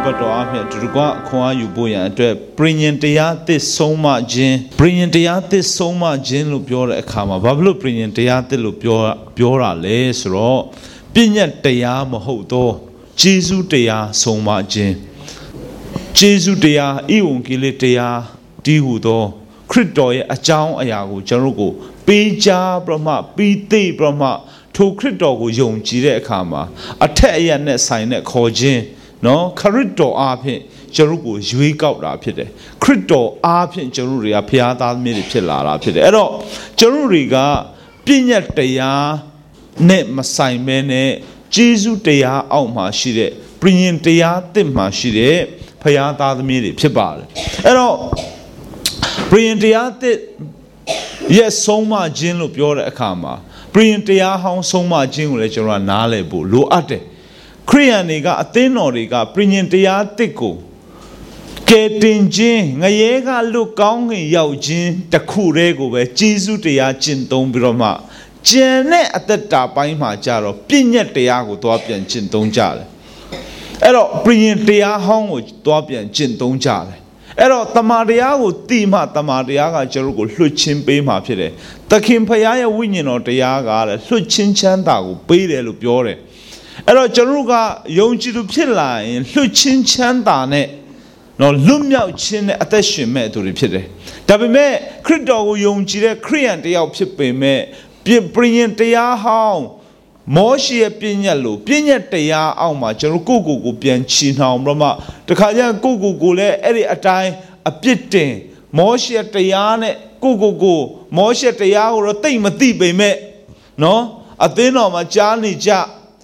ပတ်တော်အဖြစ်ဒီကွာခွန်အားယူဖို့ရန်အတွက်ပရိညင်တရားသစ်ဆုံးမခြင်းပရိညင်တရားသစ်ဆုံးမခြင်းလို့ပြောတဲ့အခါမှာဘာဖြစ်လို့ပရိညင်တရားသစ်လို့ပြောတာလဲဆိုတော့ပညတ်တရားမဟုတ်တော့ဂျေဇုတရားဆုံးမခြင်းဂျေဇုတရားဤဝံဂေလိတရားဒီဟုသောခရစ်တော်ရဲ့အကြောင်းအရာကိုကျွန်တော်တို့ကိုပေးချပြမပြီးသိပြမထိုခရစ်တော်ကိုယုံကြည်တဲ့အခါမှာအထက်အရပ်နဲ့ဆိုင်တဲ့ခေါ်ခြင်းနော်ခရစ်တော်အားဖြင့်ကျွန်တော်ကိုရွေးကောက်တာဖြစ်တယ်ခရစ်တော်အားဖြင့်ကျွန်တော်တွေကဖျားသားသမီးတွေဖြစ်လာတာဖြစ်တယ်အဲ့တော့ကျွန်တော်တွေကပြည့်ညတ်တရားနဲ့မဆိုင်မဲနဲ့ဂျေဇုတရားအောက်မှာရှိတဲ့ပြင်ရင်တရားတစ်မှာရှိတဲ့ဖျားသားသမီးတွေဖြစ်ပါတယ်အဲ့တော့ပြင်တရားတစ်ရဲ့ဆုံးမခြင်းလို့ပြောတဲ့အခါမှာပြင်တရားဟောင်းဆုံးမခြင်းကိုလည်းကျွန်တော်ကနားလည်ဖို့လိုအပ်တယ်ခရိယန်တွေကအသင်းတော်တွေကပြင်ရင်တရားတစ်ကိုကဲတင်ခြင်းငရဲကလွတ်ကောင်းခင်ရောက်ခြင်းတခုတည်းကိုပဲဂျေဇုတရားကျင့်သုံးပြီးတော့မှကျန်တဲ့အသက်တာပိုင်းမှာကြတော့ပြည့်ညက်တရားကိုသွားပြန်ကျင့်သုံးကြတယ်အဲ့တော့ပြင်တရားဟောင်းကိုသွားပြန်ကျင့်သုံးကြတယ်အဲ့တော့တမန်တရားကိုသိမှတမန်တရားကကျွန်တော်ကိုလွှတ်ချင်းပေးမှာဖြစ်တယ်သခင်ဖခင်ရဲ့ဝိညာဉ်တော်တရားကလည်းလွှတ်ချင်းချမ်းသာကိုပေးတယ်လို့ပြောတယ်အဲ့တော့ကျွန်တော်ကယုံကြည်သူဖြစ်လာရင်လွှတ်ချင်းချမ်းသာနဲ့နော်လွတ်မြောက်ခြင်းနဲ့အသက်ရှင်မဲ့သူတွေဖြစ်တယ်ဒါပေမဲ့ခရစ်တော်ကိုယုံကြည်တဲ့ခရိယန်တယောက်ဖြစ်ပေမဲ့ပြင်တရားဟောင်းမောရှေရဲ့ပြည့်ညတ်လို့ပြည့်ညတ်တရားအောက်မှာကျွန်တော်ကိုပြန်ချီနှောင်ပြီးမှတခါကျကိုလည်းအဲ့ဒီအတိုင်းအပြစ်တင်မောရှေတရားနဲ့ကိုမောရှေတရားကိုတော့တိတ်မသိပေမဲ့နော်အသင်းတော်မှာကြားနေကြ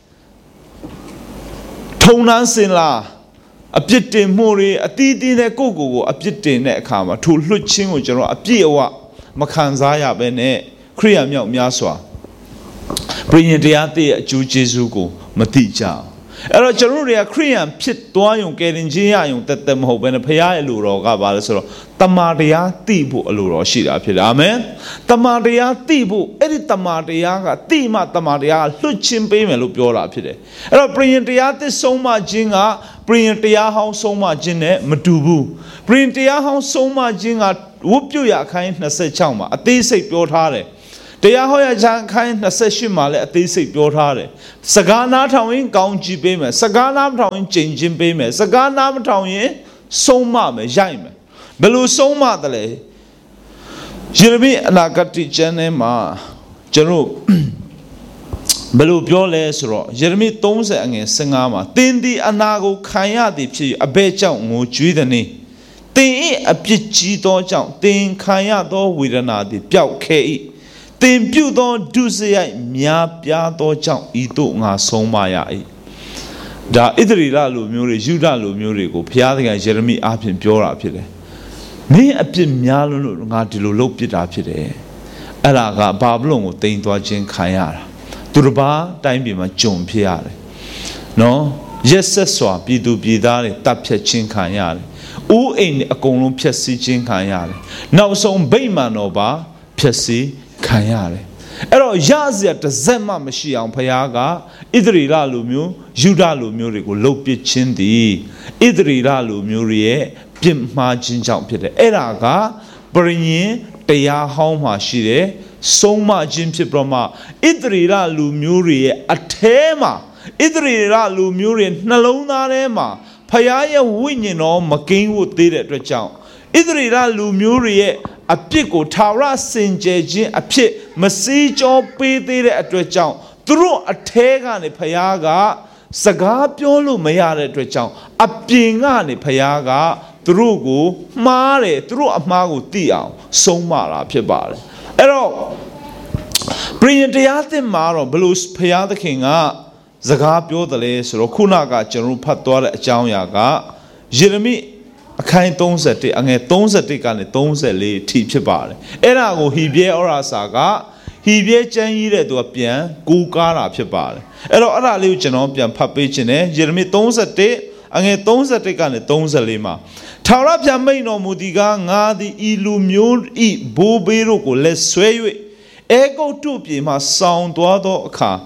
ထုံနှန်းစင်လာအပြစ်တင်မှုတွေအတီးတီးနဲ့ကိုအပြစ်တင်တဲ့အခါမှာထိုလွတ်ချင်းကိုကျွန်တော်အပြည့်အဝမခံစားရဘဲနဲ့ခရိယာမြောက်များစွာပြင်ရင်တရားတည်းရဲ့အကျိုးကျေးဇူးကိုမသိကြအောင်အဲ့တော့ကျွန်တော်တွေကခရိယန်ဖြစ်သွားယုံကယ်တင်ခြင်းရယုံတက်တက်မဟုတ်ဘဲနဲ့ဖခင်ရဲ့လူတော်ကပါလဲဆိုတော့တမန်တရားသိဖို့အလိုတော်ရှိတာဖြစ်တယ်အာမင်တမန်တရားသိဖို့အဲ့ဒီတမန်တရားကသိမှတမန်တရားလွတ်ချင်းပေးမယ်လို့ပြောတာဖြစ်တယ်အဲ့တော့ပြင်ရင်တရားသစ်ဆုံးမခြင်းကပြင်ရင်တရားဟောင်းဆုံးမခြင်းနဲ့မတူဘူးပြင်ရင်တရားဟောင်းဆုံးမခြင်းကဝတ်ပြုရအခိုင်း26မှာအသေးစိတ်ပြောထားတယ်တရားဟောရချမ်းခိုင်း28မှာလည်းအသေးစိတ်ပြောထားတယ်စကားနားထောင်ရင်ကောင်းကြည့်ပေးမယ်စကားနားမထောင်ရင်ကျင့်ချင်းပေးမယ်စကားနားမထောင်ရင်ဆုံးမမယ်ရိုက်မယ်ဘယ်လိုဆုံးမတယ်လဲယေရမိအနာဂတ်ကျမ်းထဲမှာကျွန်တော်ဘယ်လိုပြောလဲဆိုတော့ယေရမိ30အငယ်15မှာသင်သည်အနာကိုခံရသည်ဖြစ်အဘဲကြောင့်ငိုကြွေးသည်နေသင်၏အပြစ်ကြီးသောကြောင့်သင်ခံရသောဝေဒနာသည်ပျောက်ခဲ၏သင်ပြုသောဒုစရိုက်များပြားသောကြောင့်ဤသို့ငါဆုံးမရ၏ဒါဣသရေလလူမျိုးတွေယူဒလူမျိုးတွေကိုဘုရားသခင်ယေရမိအားဖြင့်ပြောတာဖြစ်တယ်မင်းအပြစ်များလို့ငါဒီလိုလုပ်ပြတာဖြစ်တယ်အဲ့ဒါကဘာဘလုံကိုတင်သွားခြင်းခံရတာသူတစ်ပါးတိုင်းပြည်မှာဂျုံဖြစ်ရတယ်နော်ရက်ဆက်စွာပြည်သူပြည်သားတွေတပ်ဖြတ်ခြင်းခံရတယ်ဦးအိမ်တွေအကုန်လုံးဖျက်ဆီးခြင်းခံရတယ်နောက်ဆုံးဗိမာန်တော်ပါဖျက်ဆီးခံရတယ်အဲ့တော့ရစရာတစ်စက်မှမရှိအောင်ဘုရားကဣသရေလလူမျိုးယူဒလူမျိုးတွေကိုလှုပ်ပစ်ခြင်းသည်ဣသရေလလူမျိုးတွေရဲ့ပြစ်မှားခြင်းကြောင့်ဖြစ်တယ်အဲ့ဒါကပြင်ရင်တရားဟောင်းမှာရှိတယ်ဆုံးမခြင်းဖြစ်ပြီးမှဣသရေလလူမျိုးတွေရဲ့အထဲမှာဣသရေလလူမျိုးတွေနှလုံးသားထဲမှာဘုရားရဲ့ဝိညာဉ်တော်မကင်းဝတ်သေးတဲ့အတွက်ကြောင့်ဣသရေလလူမျိုးတွေရဲ့အပြစ်ကိုထာဝရစင်ကြယ်ခြင်းအဖြစ်မစည်းကြောပေးသေးတဲ့အတွက်ကြောင့်သူတို့အထဲကနေဖယားကစကားပြောလို့မရတဲ့အတွက်ကြောင့်အပြင်ကနေဖယားကသူတို့ကိုမှားတယ်သူတို့အမှားကိုသိအောင်ဆုံးမတာဖြစ်ပါတယ်အဲ့တော့ပြင်တရားသစ်မှာတော့ဘလို့ဖယားသခင်ကစကားပြောတယ်လဲဆိုတော့ခုနကကျွန်တော်ဖတ်သွားတဲ့အကြောင်းအရာကယေရမိအခိုင်31အငယ်31ကနေ34ထိဖြစ်ပါတယ်အဲ့ဒါကိုဟီဘရဲဩရာစာကဟီဘရဲကျမ်းကြီးတဲ့သူကပြန်ကိုးကားတာဖြစ်ပါတယ်အဲ့တော့အဲ့ဒါလေးကိုကျွန်တော်ပြန်ဖတ်ပေးခြင်းနဲ့ယေရမိ31အငယ်31ကနေ34မှာထာဝရဘုရားမိန့်တော်မူသည်ကားငါသည်ဤလူမျိုးဤဘိုးဘေးတို့ကိုလက်ဆွဲ၍အေဂုတ်တုပြည်မှဆောင်းသွားသောအခါသူ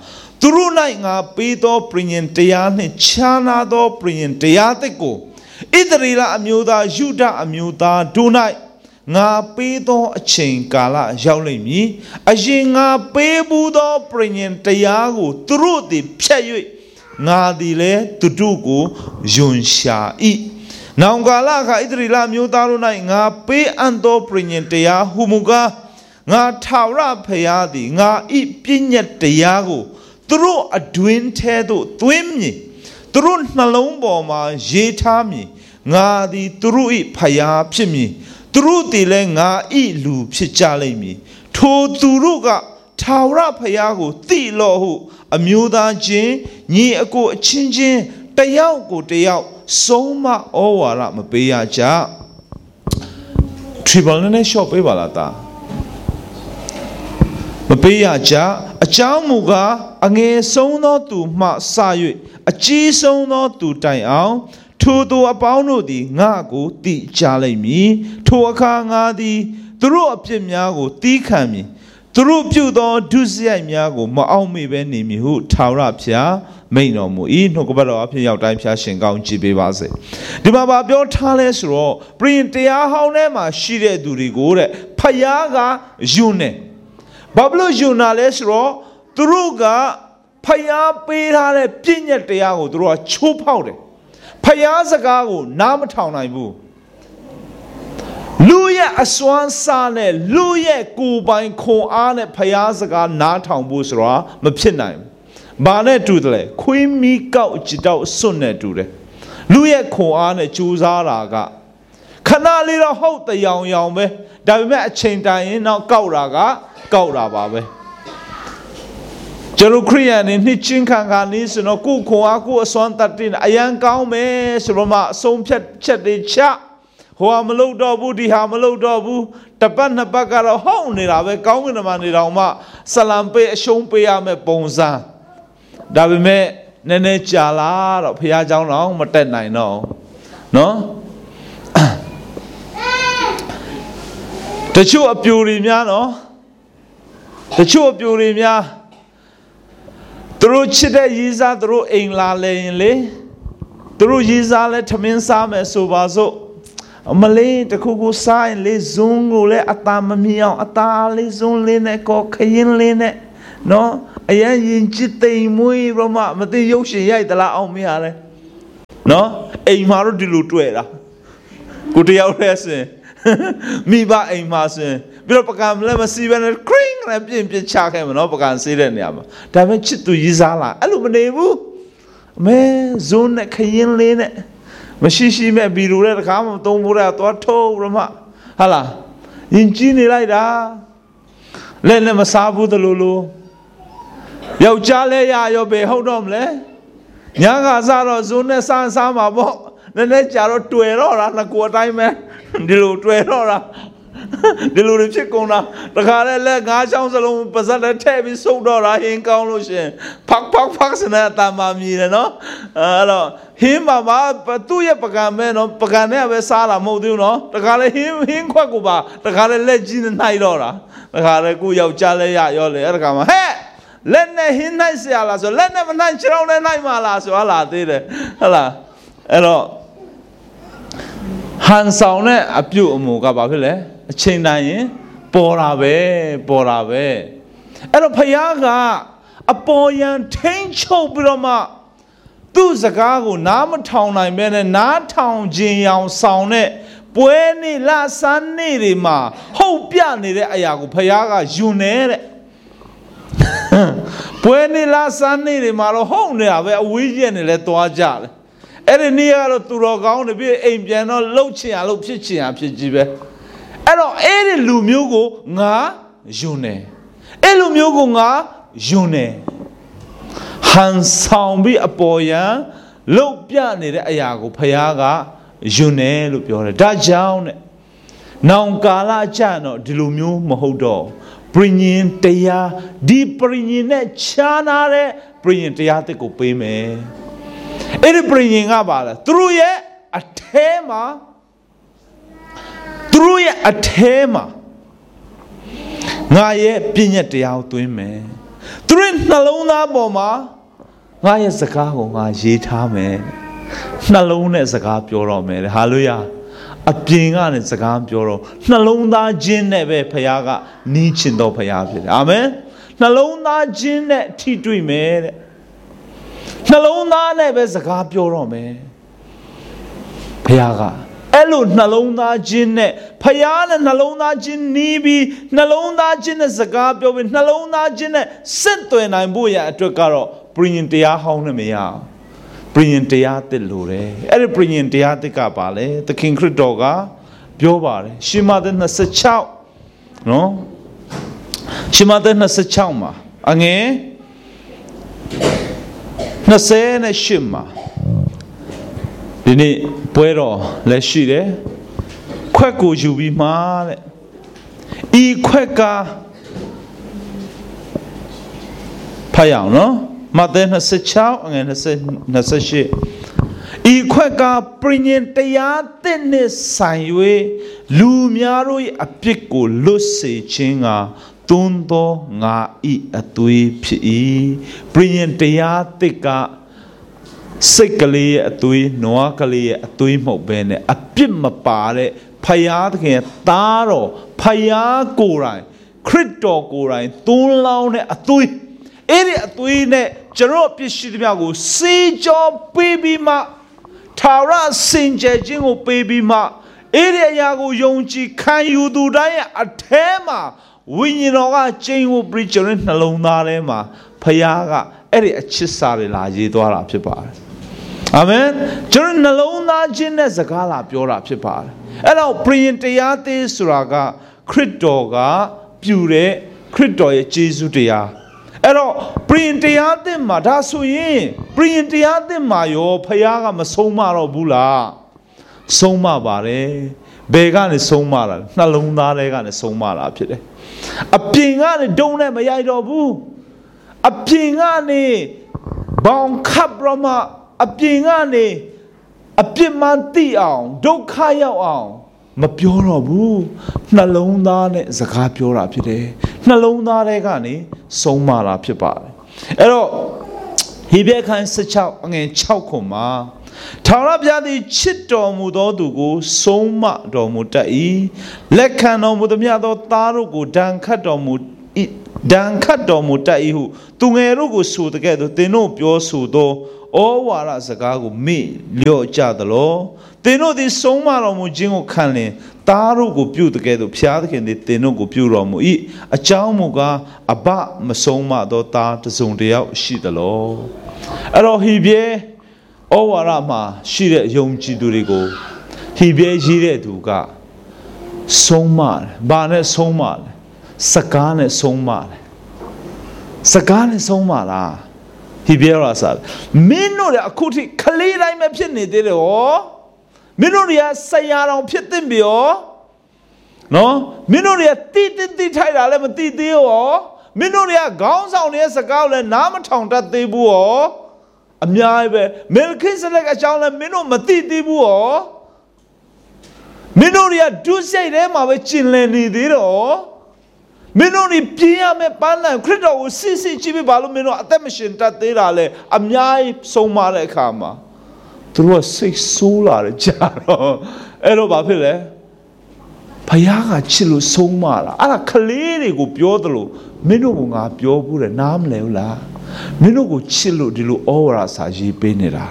သူတို့၌ငါပေးသောပရိညင်တရားနှင့်ခြားနာသောပရိညင်တရားသစ်ကိုဣသရေလအမျိုးသားယုဒအမျိုးသားတို့၌ငါပေးသောအချိန်ကာလရောက်လိမ့်မည်အရင်ငါပေးဘူးသောပရိညင်တရားကိုသူတို့သည်ဖြတ်၍ငါသည်လည်းသူတို့ကိုယွန်ရှာ၏နောင်ကာလအခါဣသရေလမျိုးသားတို့၌ငါပေးအပ်သောပရိညင်တရားဟူမူကားငါထာဝရဘုရားသည်ငါဤပညတ်တရားကိုသူတို့အတွင်းထဲသို့သွင်းမည်သူတို့နှလုံးပေါ်မှာရေးထားမည်ငါသည်သူတို့၏ဘုရားဖြစ်မည်သူတို့သည်လည်းငါဤလူဖြစ်ကြလိမ့်မည်ထိုသူတို့ကထာဝရဘုရားကိုသိလော့ဟုအမျိုးသားချင်းညီအကိုအချင်းချင်းတယောက်ကိုတယောက်ဆုံးမဩဝါဒမပေးရကြထရီဘယ်နဲ့ရှော့ပေးပါလားတာမပေးရကြအကြောင်းမူကားအငယ်ဆုံးသောသူမှစ၍အကြီးဆုံးသောသူတိုင်အောင်ထိုသူအပေါင်းတို့သည်ငါကိုသိကြလိမ့်မည်ထိုအခါငါသည်သူတို့အပြစ်များကိုသီးခံမည်သူတို့ပြုသောဒုစရိုက်များကိုမအောင်မေ့ဘဲနေမည်ဟုထာဝရဘုရားမိန့်တော်မူ၏နှုတ်ကပတ်တော်အဖြစ်ရောက်တိုင်းဖျားရှင်ကောင်းကြည်ပေးပါစေဒီမှာပြောထားလဲဆိုတော့ပရိညတရားဟောင်းထဲမှာရှိတဲ့သူတွေကိုတဲ့ဖယားကယွန်းနေဘာလို့ယွန်းတာလဲဆိုတော့သူတို့ကဖယားပေးထားတဲ့ပြည့်ညက်တရားကိုသူတို့ကချိုးဖောက်တယ်ဖယားစကားကိုနားမထောင်နိုင်ဘူးလူရဲ့အစွမ်းစားနဲ့လူရဲ့ကိုယ်ပိုင်ခွန်အားနဲ့ဖယားစကားနားထောင်ဖို့ဆိုတာမဖြစ်နိုင်ဘူးဘာနဲ့တူတယ်လဲခွေးမီးကောက်ကြည့်တော့စွန့်နဲ့တူတယ်လူရဲ့ခွန်အားနဲ့ကြိုးစားတာကခဏလေးတော့ဟုတ်တယောင်ယောင်ပဲဒါပေမဲ့အချိန်တိုင်ရင်တော့ကောက်တာကကောက်တာပါပဲကျွန်တော်ခရိယန်နေနှစ်ချင်းခံနေဆိုတော့ကိုယ်ခွန်အားကိုယ်အစွမ်းတတ်တဲ့အရန်ကောင်းမယ်ဆိုတော့မှအဆုံးဖြတ်ချက်တွေချဟိုဟာမလုပ်တော့ဘူးဒီဟာမလုပ်တော့ဘူးတပတ်နှစ်ပတ်ကတော့ဟောင်းနေတာပဲကောင်းကင်မှာနေတော့မှဆလံပေးအရှုံးပေးရမယ်ပုံစံဒါပေမဲ့နည်းနည်းကြာလာတော့ဖះเจ้าတော့မတက်နိုင်တော့နော်တချို့အပြူတွေများနော်တချို့အပြူတွေများသူတို့ချစ်တဲ့ရည်စားသူတို့အိမ်လာလဲရင်လေသူတို့ရည်စားလဲထမင်းစားမယ်ဆိုပါစို့အမလေးတခုခုစားရင်လေဇွန်းကိုလည်းအသာမမြင်အောင်အသာလေးဇွန်းလေးနဲ့ကောခရင်လေးနဲ့နော်အရင်ရင်ချစ်သိမ်မွေးတော့မှမသိရုပ်ရှင်ရိုက်သလားအောင်မရလဲနော်အိမ်မှာတော့ဒီလိုတွေ့တာကိုတယောက်တည်းစင်မိဘအိမ်မှာစင်ပြီးတော့ပကံလည်းမစီဘဲနဲ့ခရင်းနဲ့ပြင်းပြချခဲ့မှာနော်ပကံစေးတဲ့နေရာမှာဒါပေမဲ့ချစ်သူရည်စားလာအဲ့လိုမနေဘူးအမဲဇွန်းနဲ့ခရင်လေးနဲ့မရှိရှိမဲ့ဘီလိုတဲ့တခါမှမသုံးဘူးတဲ့သွားထိုးရမဟာလားယင်ကြီးနေလိုက်တာလဲနဲ့မစားဘူးတလို့လို့ယောက်ျားလဲရရောပဲဟုတ်တော့မလဲညာကစားတော့ဇွန်းနဲ့စားမှာပေါ့နည်းနည်းကြာတော့တွေ့တော့တာနှစ်ကိုအတိုင်းပဲဒီလိုတွေ့တော့တာဒီလိုဖြစ်ကုန်တာတခါလဲလက်ငါးချောင်းစလုံးပါဇက်နဲ့ထည့်ပြီးစုပ်တော့တာဟင်းကောင်းလို့ရှင်ဖက်စနေတမ်းမမြည်တယ်နော်အဲ့တော့ဟင်းမှာသူ့ရဲ့ပကံပဲနော်ပကံနဲ့ပဲစားတာမဟုတ်သေးဘူးနော်တခါလဲဟင်းခွက်ကိုပါတခါလဲလက်ကြီးနဲ့နှိုက်တော့တာတခါလဲကိုယောက်ျားလဲရရောလေအဲ့တခါမှာဟဲ့လက်နဲ့ဟင်းနှိုက်เสียလားဆိုလက်နဲ့မနှိုက်ချောင်းနဲ့နှိုက်မှာလားဆိုဟာလာသေးတယ်ဟုတ်လားအဲ့တော့ဟန်ဆောင်တဲ့အပြုတ်အမူကဘာဖြစ်လဲအချိန်တိုင်းရင်ပေါ်တာပဲအဲ့တော့ဖယားကအပေါ်ယံထိန်ချုပ်ပြီးတော့မှသူ့စကားကိုနားမထောင်နိုင်ပဲနဲ့နားထောင်ခြင်းရောင်ဆောင်တဲ့ပွဲနေ့လဆန်းနေ့တွေမှာဟုတ်ပြနေတဲ့အရာကိုဖယားကယူနေတဲ့ပွဲနေ့လဆန်းနေ့တွေမှာတော့ဟုတ်နေတာပဲအဝေးကြီးနေလဲသွားကြတယ်အဲ့ဒီနေ့ကတော့သူတော်ကောင်းတွေပြီးအိမ်ပြန်တော့လှုပ်ချင်အောင်ဖြစ်ချင်အောင်ဖြစ်ကြီးပဲအဲ့တော့အဲ့ဒီလူမျိုးကိုငါယွန်းတယ်အဲ့လူမျိုးကိုငါယွန်းတယ်ဟန်ဆောင်ပြီးအပေါ်ယံလှုပ်ပြနေတဲ့အရာကိုဖယားကယွန်းတယ်လို့ပြောတယ်ဒါကြောင့်တဲ့နောင်ကာလအကျတော့ဒီလိုမျိုးမဟုတ်တော့ပရိညင်တရားဒီပရိညင်နဲ့ခြားနာတဲ့ပရိညင်တရားတစ်ကိုပေးမယ်အဲ့ဒီပရိညင်ကပါလားသူတို့ရဲ့အထဲမှာငါရဲ့ပြည့်ညက်တရားကိုသွင်းမယ်သူတို့နှလုံးသားပေါ်မှာငါရဲ့စကားကိုငါရေးထားမယ်နှလုံးနဲ့စကားပြောတော့မယ်ဟာလေလုယာအပြင်ကနေစကားပြောတော့နှလုံးသားချင်းနဲ့ပဲဖခင်ကနီးချင်တော့ဖခင်ဖြစ်တယ်အာမင်နှလုံးသားချင်းနဲ့ထိတွေ့မယ်တဲ့နှလုံးသားနဲ့ပဲစကားပြောတော့မယ်ဖခင်ကအဲ့လိုနှလုံးသားချင်းနဲ့ဖခင်နဲ့နှလုံးသားချင်းနီးပြီးနှလုံးသားချင်းနဲ့စကားပြောပြီးနှလုံးသားချင်းနဲ့ဆက်သွယ်နိုင်ဖို့ရအတွက်ကတော့ပရိညင်တရားဟောင်းနဲ့မရအောင်ပရိညင်တရားသစ်လိုတယ်အဲ့ဒီပရိညင်တရားသစ်ကပါလေသခင်ခရစ်တော်ကပြောပါတယ်ရှမဿဲ26နော်ရှမဿဲ26မှာအငယ်28မှာဒီနေ့ပွဲတော်လက်ရှိတယ်ခွက်ကိုယူပြီးမှတဲ့ဤခွက်ကဖတ်ရအောင်နော်မဿဲ26အငယ်28ဤခွက်ကပရိညင်တရားသစ်နှင့်ဆိုင်၍လူများတို့၏အပြစ်ကိုလွတ်စေခြင်းကသွန်းသောငါဤအသွေးဖြစ်၏ပရိညင်တရားသစ်ကစိတ်ကလေးရဲ့အသွေးနွားကလေးရဲ့အသွေးမဟုတ်ဘဲနဲ့အပြစ်မပါတဲ့ဖယားသခင်သားတော်ဖယားကိုယ်တိုင်ခရစ်တော်ကိုယ်တိုင်သွန်းလောင်းတဲ့အသွေးအဲ့ဒီအသွေးနဲ့ကျွန်တော်အပြစ်ရှိသမျှကိုစေကြောပေးပြီးမှထာဝရစင်ကြယ်ခြင်းကိုပေးပြီးမှအဲ့ဒီအရာကိုယုံကြည်ခံယူသူတိုင်းရဲ့အထဲမှာဝိညာဉ်တော်ကကျင့်ဝတ်ပြီးကျွန်တော်နှလုံးသားထဲမှာဖယားကအဲ့ဒီအချစ်စာတွေလာရေးသွားတာဖြစ်ပါတယ်အာမင်ကျွန်တော်နှလုံးသားချင်းနဲ့စကားလာပြောတာဖြစ်ပါတယ်အဲ့တော့ပရိညင်တရားသစ်ဆိုတာကခရစ်တော်ကပြုတဲ့ခရစ်တော်ရဲ့ကျေးဇူးတရားအဲ့တော့ပရိညင်တရားသစ်မှာဒါဆိုရင်ပရိညင်တရားသစ်မှာရောဖခင်ကမဆုံးမတော့ဘူးလားဆုံးမပါတယ်ဘယ်ကနေဆုံးမတာနှလုံးသားထဲကနေဆုံးမတာဖြစ်တယ်အပြင်ကနေဒုံနဲ့မရိုက်တော့ဘူးအပြင်ကနေဘောင်ခပ်ရမအပြင်ကနေအပြစ်မှန်သိအောင်ဒုက္ခရောက်အောင်မပြောတော့ဘူးနှလုံးသားနဲ့စကားပြောတာဖြစ်တယ်နှလုံးသားထဲကနေဆုံးမတာဖြစ်ပါတယ်အဲ့တော့ဟေဘဲခန်း16အငယ်6ခုမှာထာဝရဘုရားသည်ချစ်တော်မူသောသူကိုဆုံးမတော်မူတတ်၏လက်ခံတော်မူသမျှသောသားတို့ကိုဒဏ်ခတ်တော်မူတတ်၏ဟုသူငယ်တို့ကိုဆိုတဲ့ကဲ့သို့သင်တို့ပြောဆိုသောဩဝါဒစကားကိုမေ့လျော့ကြသလောသင်တို့သည်ဆုံးမတော်မူခြင်းကိုခံလျင်သားတို့ကိုပြုတဲ့ကဲ့သို့ဖျားသခင်သည်သင်တို့ကိုပြုတော်မူ၏အကြောင်းမူကားအဘမဆုံးမသောသားတစ်စုံတစ်ယောက်ရှိသလောအဲ့တော့ဟေဘဲဩဝါဒမှာရှိတဲ့ယုံကြည်သူတွေကိုဟေဘဲရေးတဲ့သူကဆုံးမတယ်ဘာနဲ့ဆုံးမလဲစကားနဲ့ဆုံးမတယ်စကားနဲ့ဆုံးမလားဟေဘဲရာစားမင်းတို့လည်းအခုထိခလေးတိုင်းပဲဖြစ်နေသေးတယ်ဟောမင်းတို့တွေကဆရာတော်ဖြစ်တဲ့ပြီဟောနော်မင်းတို့တွေကတိထိုက်တာလည်းမတိသေးဟောမင်းတို့တွေကခေါင်းဆောင်တဲ့စကားကိုလည်းနားမထောင်တတ်သေးဘူးဟောအများကြီးပဲမေလခိစလက်အကြောင်းလည်းမင်းတို့မသိသေးဘူးဟောမင်းတို့တွေကဒုစရိုက်ထဲမှာပဲကျင်လည်နေသေးတော့မင်းတို့တွေပြင်းရမယ်ပန်းလန်ခရစ်တော်ကိုစစ်ကြည့်ပြီးဘာလို့မင်းတို့အသက်မရှင်တတ်သေးတာလဲအများကြီးဆုံးမတဲ့အခါမှာသူတို့ကစိတ်ဆိုးလာတယ်ကြာတော့အဲ့တော့ဘာဖြစ်လဲဘုရားကချစ်လို့ဆုံးမတာအဲ့ဒါကလေးတွေကိုပြောသလိုမင်းတို့ကငါပြောဘူးတယ်နားမလဲဘူးလားမင်းတို့ကိုချစ်လို့ဒီလိုဩဝါဒစာရေးပေးနေတာ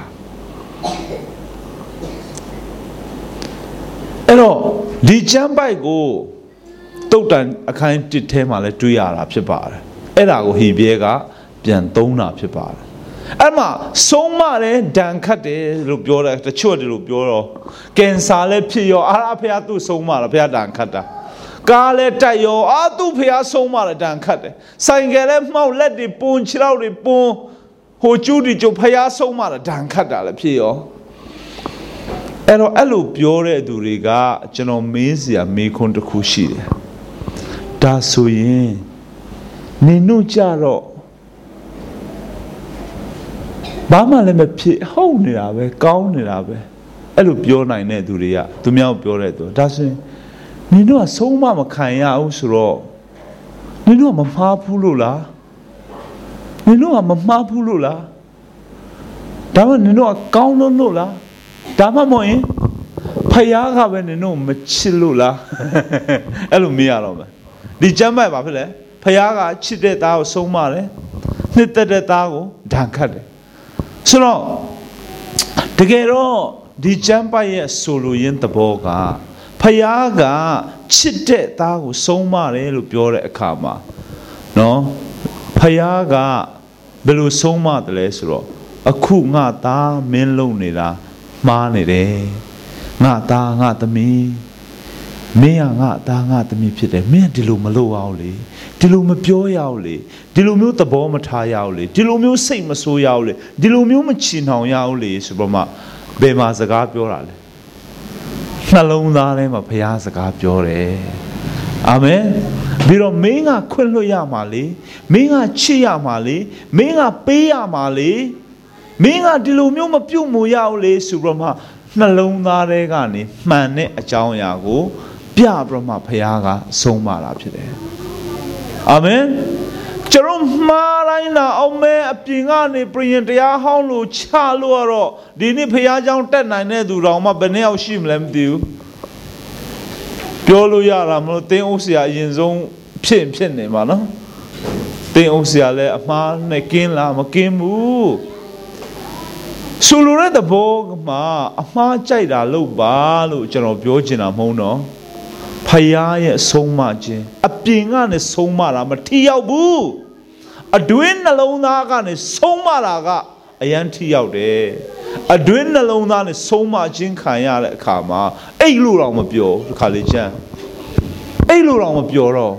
အဲ့တော့ဒီကျမ်းပိုက်ကိုတုတ်တန်အခန်း1ထဲမှာလည်းတွေ့ရတာဖြစ်ပါတယ်အဲ့ဒါကိုဟေဘဲကပြန်သုံးတာဖြစ်ပါတယ်အဲ့မှာဆုံးမတယ်ဒဏ်ခတ်တယ်လို့ပြောတယ်တချို့တယ်လို့ပြောတော့ကင်ဆာလည်းဖြစ်ရောအာဖះသူ့ဆုံးမတာဖះဒဏ်ခတ်တာကားလည်းတိုက်ရောသူ့ဖះဆုံးမတယ်ဒဏ်ခတ်တယ်ဆိုင်ကယ်လည်းမှောက်လက်တွေပွန်ခြေထောက်တွေပွန်ဟိုကျူးတီကျုပ်ဖះဆုံးမတယ်ဒဏ်ခတ်တာလည်းဖြစ်ရောအဲ့တော့အဲ့လိုပြောတဲ့သူတွေကကျွန်တော်မေးစရာမေးခွန်းတစ်ခုရှိတယ်ဒါဆိုရင်နင်တို့ကြတော့ဘာမှလည်းမဖြစ်ဟုတ်နေတာပဲကောင်းနေတာပဲအဲ့လိုပြောနိုင်တဲ့သူတွေကသူများကိုပြောတဲ့သူဒါဆိုရင်နင်တို့ကဆုံးမမခံရဘူးဆိုတော့နင်တို့ကမမှားဘူးလို့လား你弄啊么马普路啦，咱们你弄啊高弄路啦，咱们么样？พยาข้าเป็นนี่นู่ไม่ชิลุละเอลูมีอะไรมั้ยดิจำไม่ป่ะพี่เล่พยาข้าชิดเดตาส่งมาเลยนิดเดตากูดังขัดเลยส่วนตะเกียร์ดิจำไปရဲ့ဆိုလိုရင်းသဘောကพยาข้าชิดเดตากูส่งมาเลยလို့ပြောတဲ့အခါမှာနော်พยาข้าဘယ်လိုส่งมาတယ်လဲဆိုတော့အခုငါသားမင်းလုံနေတာမှားနေတယ်ငါသားငါသမီးမင်းကငါသားငါသမီးဖြစ်တယ်မင်းဒီလိုမလုပ်အောင်လေဒီလိုမပြောရအောင်လေဒီလိုမျိုးသဘောမထားရအောင်လေဒီလိုမျိုးစိတ်မဆိုးရအောင်လေဒီလိုမျိုးမချီနှောင်ရအောင်လေဆိုတော့မှဘယ်မှာစကားပြောတာလဲနှလုံးသားထဲမှာဘုရားစကားပြောတယ်အာမင်ပြီးတော့မင်းကခွင့်လွှတ်ရမှာလေမင်းကချစ်ရမှာလေမင်းကပေးရမှာလေမင်းကဒီလိုမျိုးမပြုတ်မူရအောင်လေဆိုတော့မှနှလုံးသားထဲကနေမှန်တဲ့အကြောင်းအရာကိုပြပြမှဘုရားကဆုံးမတာဖြစ်တယ်အာမင်ကျွန်တော်မှားတိုင်းလာအောင်မဲအပြင်ကနေပြင်တရားဟောင်းလို့ချလို့ရတော့ဒီနေ့ဘုရားကြောင့်တက်နိုင်တဲ့သူတော်မှဘယ်နှယောက်ရှိမလဲမသိဘူးပြောလို့ရတာမလို့တင်းအုပ်ဆရာအရင်ဆုံးဖြစ်နေမှာနော်တင်းအုပ်ဆရာလည်းအမှားနဲ့ကင်းလားမကင်းဘူးဆိုလိုတဲ့သဘောမှာအမှားကြိုက်တာလို့ပါလို့ကျွန်တော်ပြောချင်တာမဟုတ်တော့ဖယားရဲ့ဆုံးမခြင်းအပြင်ကနေဆုံးမတာမထီရောက်ဘူးအတွင်းနှလုံးသားကနေဆုံးမတာကအရန်ထီရောက်တယ်အတွင်းနှလုံးသားနဲ့ဆုံးမခြင်းခံရတဲ့အခါမှာအိတ်လို့တော့မပြောဒီခါလေးချမ်းအိတ်လို့တော့မပြောတော့